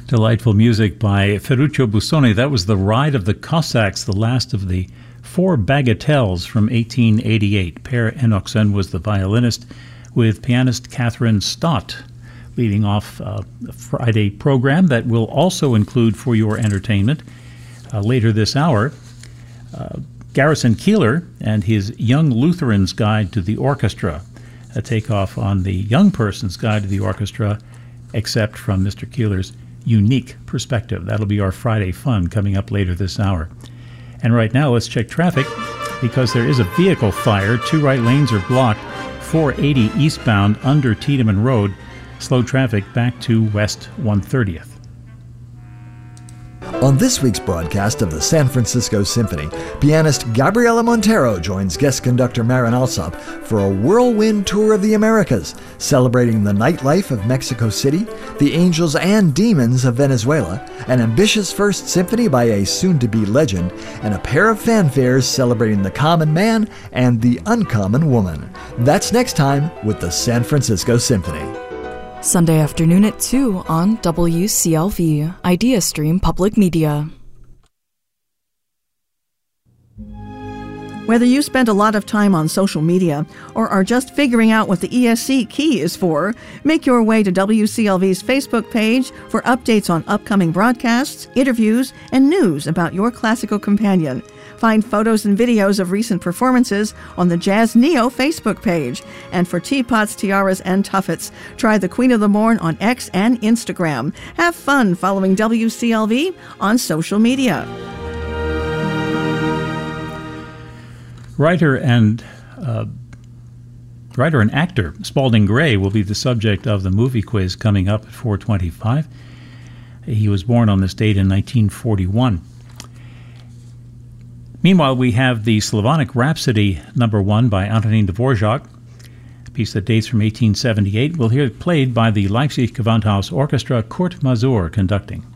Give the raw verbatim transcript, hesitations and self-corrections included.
Delightful music by Ferruccio Busoni. That was The Ride of the Cossacks, the last of the four bagatelles from eighteen eighty-eight. Per Enochsen was the violinist, with pianist Catherine Stott leading off uh, a Friday program that will also include, for your entertainment, uh, later this hour, uh, Garrison Keillor and his Young Lutherans Guide to the Orchestra, a takeoff on the Young Person's Guide to the Orchestra, except from Mister Keillor's unique perspective. That'll be our Friday fun coming up later this hour. And right now, let's check traffic, because there is a vehicle fire. Two right lanes are blocked, four eighty eastbound under Tiedemann Road. Slow traffic back to West one thirtieth. On this week's broadcast of the San Francisco Symphony, pianist Gabriela Montero joins guest conductor Marin Alsop for a whirlwind tour of the Americas, celebrating the nightlife of Mexico City, the angels and demons of Venezuela, an ambitious first symphony by a soon-to-be legend, and a pair of fanfares celebrating the common man and the uncommon woman. That's next time with the San Francisco Symphony. Sunday afternoon at two on W C L V, IdeaStream Public Media. Whether you spend a lot of time on social media or are just figuring out what the E S C key is for, make your way to W C L V's Facebook page for updates on upcoming broadcasts, interviews, and news about your classical companion. Find photos and videos of recent performances on the Jazz Neo Facebook page. And for teapots, tiaras, and tuffets, try the Queen of the Morn on X and Instagram. Have fun following W C L V on social media. Writer and uh, writer and actor Spalding Gray will be the subject of the movie quiz coming up at four twenty-five. He was born on this date in nineteen forty-one. Meanwhile, we have the Slavonic Rhapsody number one by Antonin Dvorak, a piece that dates from eighteen seventy-eight. We'll hear it played by the Leipzig Gewandhaus Orchestra, Kurt Masur conducting.